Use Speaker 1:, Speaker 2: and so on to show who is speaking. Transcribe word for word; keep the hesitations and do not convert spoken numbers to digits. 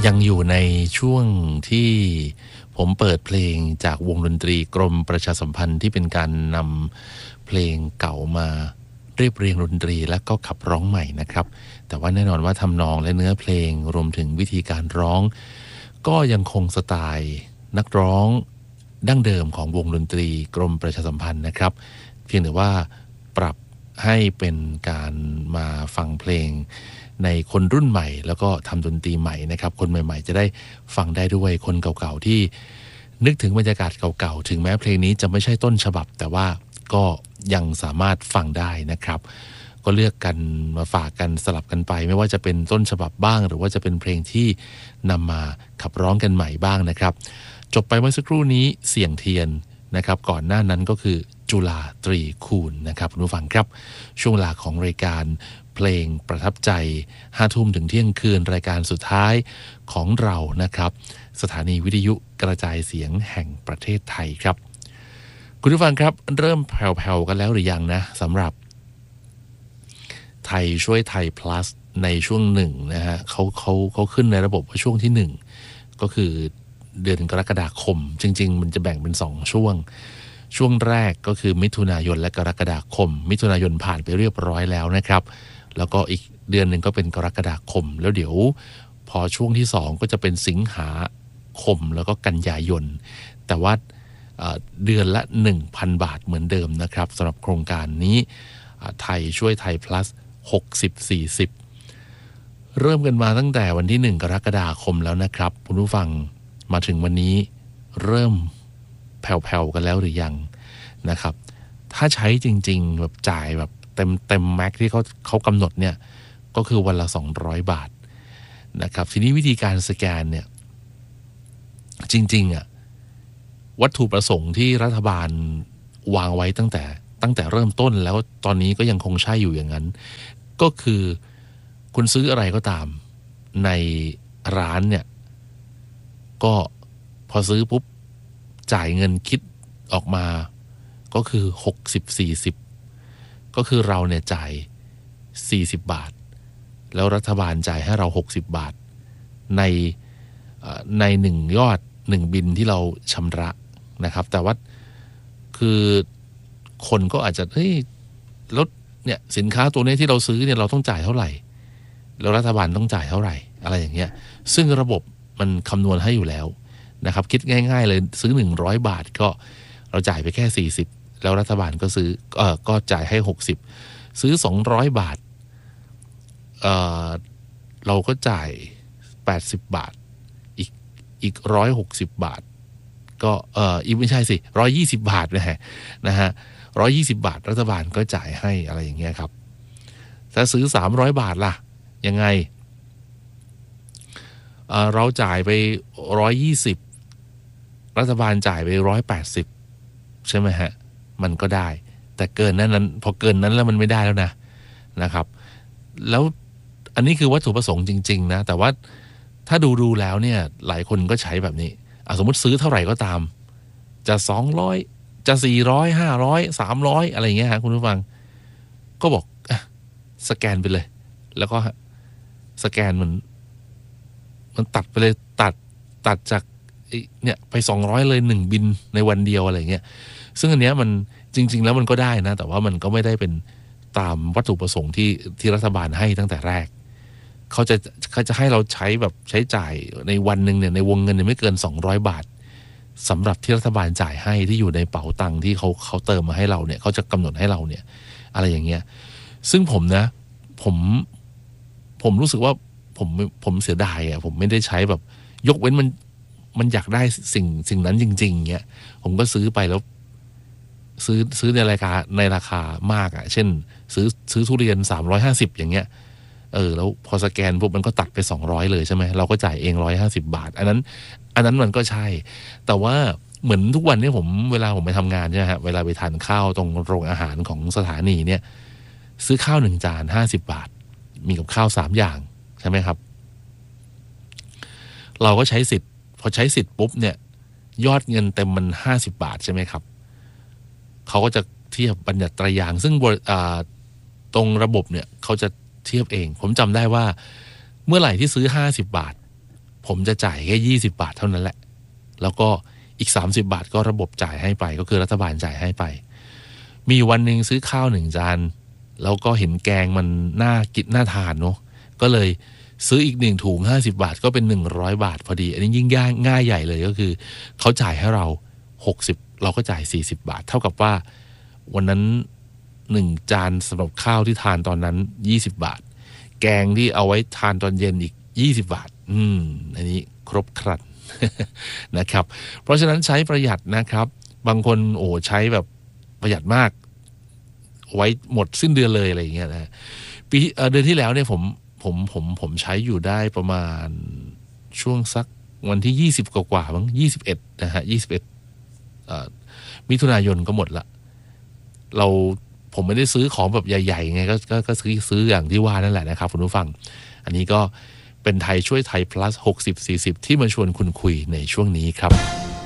Speaker 1: ยังอยู่ในช่วงที่ผมเปิดเพลงจากวงดนตรีกรมประชาสัมพันธ์ที่เป็นการนำเพลงเก่ามาเรียบเรียงดนตรีและก็ขับร้องใหม่นะครับแต่ว่าแน่นอนว่าทำนองและเนื้อเพลงรวมถึงวิธีการร้องก็ยังคงสไตล์นักร้องดั้งเดิมของวงดนตรีกรมประชาสัมพันธ์นะครับเพียงแต่ว่าปรับให้เป็นการมาฟังเพลงในคนรุ่นใหม่แล้วก็ทำดนตรีใหม่นะครับคนใหม่ๆจะได้ฟังได้ด้วยคนเก่าๆที่นึกถึงบรรยากาศเก่าๆถึงแม้เพลงนี้จะไม่ใช่ต้นฉบับแต่ว่าก็ยังสามารถฟังได้นะครับก็เลือกกันมาฝากกันสลับกันไปไม่ว่าจะเป็นต้นฉบับบ้างหรือว่าจะเป็นเพลงที่นำมาขับร้องกันใหม่บ้างนะครับจบไปเมื่อสักครู่นี้เสียงเทียนนะครับก่อนหน้านั้นก็คือจุฬาตรีคูณนะครับคุณผู้ฟังครับช่วงเวลาของรายการเพลงประทับใจห้าทุ่มถึงเที่ยงคืนรายการสุดท้ายของเรานะครับสถานีวิทยุกระจายเสียงแห่งประเทศไทยครับคุณผู้ฟังครับเริ่มแผ่วๆกันแล้วหรือยังนะสำหรับไทยช่วยไทย plus ในช่วงหนึ่งนะฮะเขาเขาเขาขึ้นในระบบว่าช่วงที่หนึ่งก็คือเดือนกรกฎาคมจริงๆมันจะแบ่งเป็นสองช่วงช่วงแรกก็คือมิถุนายนและกรกฎาคมมิถุนายนผ่านไปเรียบร้อยแล้วนะครับแล้วก็อีกเดือนหนึ่งก็เป็นกรกฎาคมแล้วเดี๋ยวพอช่วงที่สองก็จะเป็นสิงหาคมแล้วก็กันยายนแต่ว่าเดือนละ หนึ่งพัน บาทเหมือนเดิมนะครับสำหรับโครงการนี้ไทยช่วยไทย plus หกสิบ สี่สิบเริ่มกันมาตั้งแต่วันที่หนึ่งกรกฎาคมแล้วนะครับคุณผู้ฟังมาถึงวันนี้เริ่มแผ่วๆกันแล้วหรือยังนะครับถ้าใช้จริงๆแบบจ่ายแบบเต็มเต็มแม็กที่เขาเขากำหนดเนี่ยก็คือวันละสองร้อยบาทนะครับทีนี้วิธีการสแกนเนี่ยจริงๆอ่ะวัตถุประสงค์ที่รัฐบาลวางไว้ตั้งแต่ตั้งแต่เริ่มต้นแล้วตอนนี้ก็ยังคงใช่อยู่อย่างนั้นก็คือคุณซื้ออะไรก็ตามในร้านเนี่ยก็พอซื้อปุ๊บจ่ายเงินคิดออกมาก็คือหกสิบ สี่สิบก็คือเราเนี่ยจ่ายสี่สิบบาทแล้วรัฐบาลจ่ายให้เราหกสิบบาทในในหนึ่งยอดหนึ่งบินที่เราชำระนะครับแต่ว่าคือคนก็อาจจะเฮ้ยแล้วเนี่ยสินค้าตัวนี้ที่เราซื้อเนี่ยเราต้องจ่ายเท่าไหร่แล้วรัฐบาลต้องจ่ายเท่าไหร่อะไรอย่างเงี้ยซึ่งระบบมันคำนวณให้อยู่แล้วนะครับคิดง่ายๆเลยซื้อหนึ่งร้อยบาทก็เราจ่ายไปแค่สี่สิบแล้วรัฐบาลก็ซื้อเอ่อก็จ่ายให้หกสิบซื้อสองร้อยบาทเอ่อเราก็จ่ายแปดสิบบาทอีกอีกหนึ่งร้อยหกสิบบาทก็เอ่ออีกไม่ใช่สิหนึ่งร้อยยี่สิบบาทนะฮะนะฮะหนึ่งร้อยยี่สิบบาทรัฐบาลก็จ่ายให้อะไรอย่างเงี้ยครับถ้าซื้อสามร้อยบาทล่ะยังไงเอ่อเราจ่ายไปหนึ่งร้อยยี่สิบรัฐบาลจ่ายไปหนึ่งร้อยแปดสิบใช่ไหมฮะมันก็ได้แต่เกินนั้นนั้นพอเกินนั้นแล้วมันไม่ได้แล้วนะนะครับแล้วอันนี้คือวัตถุประสงค์จริงๆนะแต่ว่าถ้าดูดูแล้วเนี่ยหลายคนก็ใช้แบบนี้สมมุติซื้อเท่าไหร่ก็ตามจะสองร้อยจะสี่ร้อย ห้าร้อย สามร้อยอะไรอย่างเงี้ยฮะคุณผู้ฟังก็บอกอ่ะสแกนไปเลยแล้วก็สแกนมันมันตัดไปเลยตัดตัดจากเนี่ยไปสองร้อยเลยหนึ่งบินในวันเดียวอะไรเงี้ยซึ่งอันเนี้ยมันจริงๆแล้วมันก็ได้นะแต่ว่ามันก็ไม่ได้เป็นตามวัตถุประสงค์ที่ที่รัฐบาลให้ตั้งแต่แรกเขาจะเขาจะให้เราใช้แบบใช้จ่ายในวันนึงเนี่ยในวงเงินเนี่ยไม่เกินสองร้อยบาทสำหรับที่รัฐบาลจ่ายให้ที่อยู่ในเป๋าตังค์ที่เขาเขาเติมมาให้เราเนี่ยเขาจะกำหนดให้เราเนี่ยอะไรอย่างเงี้ยซึ่งผมนะผมผมรู้สึกว่าผมผมเสียดายอ่ะผมไม่ได้ใช้แบบยกเว้นมันมันอยากได้สิ่งสิ่งนั้นจริงๆเงี้ยผมก็ซื้อไปแล้วซื้อซื้อในราคาในราคามากอ่ะเช่นซื้อซื้อทุเรียนสามร้อยห้าสิบอย่างเงี้ยเออแล้วพอสแกนปุ๊บมันก็ตัดไปสองร้อยเลยใช่ไหมเราก็จ่ายเองหนึ่งร้อยห้าสิบบาทอันนั้นอันนั้นมันก็ใช่แต่ว่าเหมือนทุกวันนี้ผมเวลาผมไปทำงานใช่ไหมฮะเวลาไปทานข้าวตรงโรงอาหารของสถานีเนี่ยซื้อข้าวหนึ่งจานห้าสิบบาทมีกับข้าวสามอย่างใช่ไหมครับเราก็ใช้สิทธิ์พอใช้สิทธิ์ปุ๊บเนี่ยยอดเงินเต็มมันห้าสิบบาทใช่ไหมครับเขาก็จะเทียบบัญญัติไตรยางซึ่งตรงระบบเนี่ยเขาจะเทียบเองผมจำได้ว่าเมื่อไหร่ที่ซื้อห้าสิบบาทผมจะจ่ายแค่ยี่สิบบาทเท่านั้นแหละแล้วก็อีกสามสิบบาทก็ระบบจ่ายให้ไปก็คือรัฐบาลจ่ายให้ไปมีวันนึงซื้อข้าวหนึ่งจานแล้วก็เห็นแกงมันน่ากินน่าทานเนาะก็เลยซื้ออีกหนึ่งถุงห้าสิบบาทก็เป็นหนึ่งร้อยบาทพอดีอันนี้ยิ่งง่ายง่ายใหญ่เลยก็คือเขาจ่ายให้เราหกสิบเราก็จ่ายสี่สิบบาทเท่ากับว่าวันนั้นหนึ่งจานสำหรับข้าวที่ทานตอนนั้นยี่สิบบาทแกงที่เอาไว้ทานตอนเย็นอีกยี่สิบบาทอืมอันนี้ครบครัน นะครับเพราะฉะนั้นใช้ประหยัดนะครับบางคนโอ้ใช้แบบประหยัดมากไว้หมดสิ้นเดือนเลยอะไรอย่างเงี้ยนะปีเดือนที่แล้วเนี่ยผมผมผมผมใช้อยู่ได้ประมาณช่วงสักวันที่ยี่สิบกว่าๆมั้งยี่สิบเอ็ดนะฮะยี่สิบเอ็ดมิถุนายนก็หมดละเราผมไม่ได้ซื้อของแบบใหญ่ๆไงก็ก็ก็ซื้อซื้ออย่างที่ว่านั่นแหละนะครับคุณผู้ฟังอันนี้ก็เป็นไทยช่วยไทย plus หกสิบ สี่สิบที่มาชวนคุณคุยในช่วงนี้ครับ